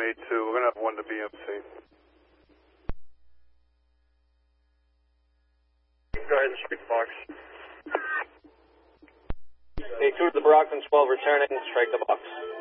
A2. We're going to have one to BMC. Go ahead and speak box. A2 to the Brockton 12 returning, strike the box.